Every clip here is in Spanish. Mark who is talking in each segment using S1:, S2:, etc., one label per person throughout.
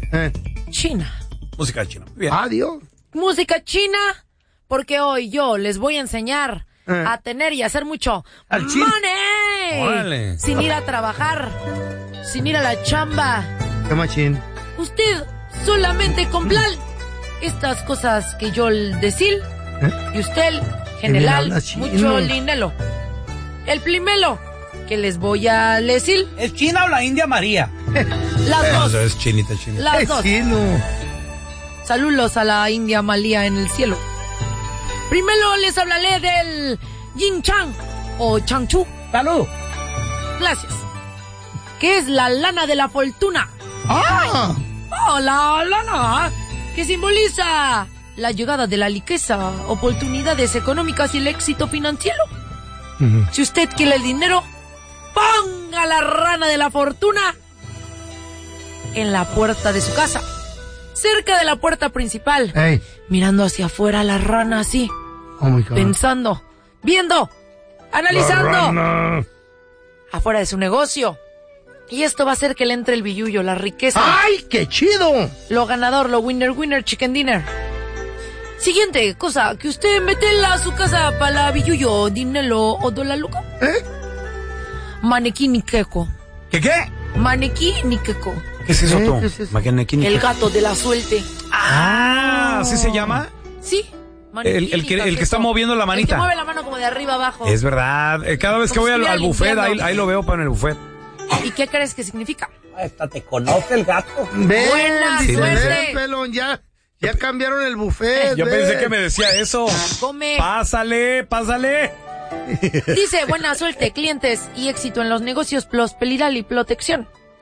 S1: China.
S2: Música china. Bien.
S3: Adiós.
S1: Música china, porque hoy yo les voy a enseñar a tener y hacer mucho money.
S2: Órale.
S1: Sin ir a trabajar, sin ir a la chamba.
S3: Qué machín.
S1: Usted solamente comprar estas cosas que yo decir y usted general mucho dinero. El primero que les voy a decir.
S4: ¿Es China o la India María?
S1: Las dos.
S2: Es chinita.
S1: Las dos.
S3: Chino.
S1: Saludos a la India María en el cielo. Primero les hablaré del Yin Chang o Changchu.
S4: ¡Salud!
S1: Gracias. Que es la lana de la fortuna.
S3: ¡Ah!
S1: Oh, la lana que simboliza la llegada de la riqueza, oportunidades económicas y el éxito financiero. Si usted quiere el dinero, ponga la rana de la fortuna en la puerta de su casa, cerca de la puerta principal, mirando hacia afuera la rana así, pensando, viendo, analizando afuera de su negocio. Y esto va a hacer que le entre el billullo, la riqueza.
S3: ¡Ay, qué chido!
S1: Lo ganador, lo winner, chicken dinner. Siguiente cosa, que usted mete a su casa para la billullo, dinero o dólar loco. Manequí ni queco.
S2: ¿Qué?
S1: Manequí ni queco.
S2: ¿Qué es eso tú?
S1: El gato de la suerte.
S2: ¿Así se llama?
S1: Sí.
S2: El que está moviendo la manita.
S1: El que mueve la mano como de arriba abajo.
S2: Es verdad. Cada vez que voy al buffet, ahí lo veo para en el buffet.
S1: ¿Y qué crees que significa?
S4: Esta te conoce el gato.
S1: Buena suerte.
S3: Pelón, ya cambiaron el buffet.
S2: Yo pensé que me decía eso.
S1: Come.
S2: Pásale.
S1: Dice buena suerte, clientes y éxito en los negocios, prosperidad y protección.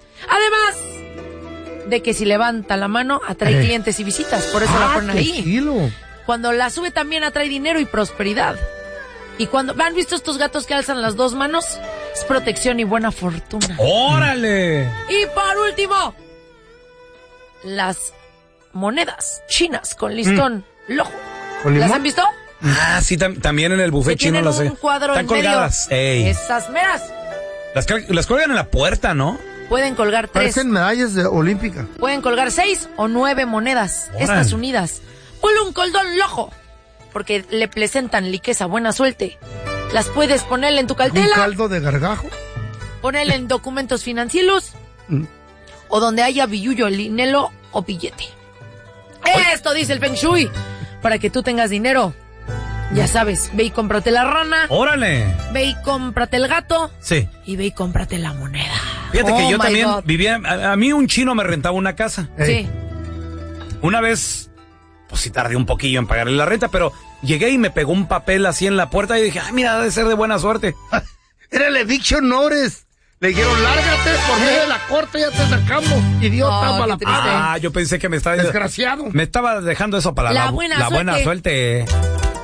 S1: Además de que si levanta la mano atrae clientes y visitas, por eso la ponen ahí.
S3: Kilo.
S1: Cuando la sube también atrae dinero y prosperidad. Y cuando ¿han visto estos gatos que alzan las dos manos? Es protección y buena fortuna.
S2: ¡Órale!
S1: Y por último, las monedas chinas con listón lojo. ¿Las han visto?
S2: Ah, sí, también en el buffet chino las
S1: un cuadro
S2: están
S1: en
S2: colgadas.
S1: Medio. Esas meras.
S2: Las colgan en la puerta, ¿no?
S1: Pueden colgar 3.
S3: Parecen medallas olímpicas.
S1: Pueden colgar 6 o 9 monedas.
S2: ¡Órale!
S1: Estas unidas. Ponle un cordón lojo, porque le presentan riqueza, buena suerte. Las puedes ponerle en tu cartera.
S3: ¿Un caldo de gargajo?
S1: Ponerle en documentos financieros. O donde haya billullo, dinero o billete. Esto dice el Feng Shui. Para que tú tengas dinero. Ya sabes, ve y cómprate la rana.
S2: ¡Órale!
S1: Ve y cómprate el gato.
S2: Sí.
S1: Y ve y cómprate la moneda.
S2: Fíjate que yo también
S1: God.
S2: vivía... A mí un chino me rentaba una casa.
S1: Sí.
S2: Una vez, pues sí tardé un poquillo en pagarle la renta, pero llegué y me pegó un papel así en la puerta y dije, mira, debe ser de buena suerte.
S3: Era el eviction notice. Le dijeron, lárgate, por medio de la corte ya te sacamos, idiota,
S1: Oh,
S3: mala
S1: qué triste.
S2: Yo pensé que me estaba...
S3: desgraciado.
S2: Me estaba dejando eso para
S1: La buena
S2: buena suerte.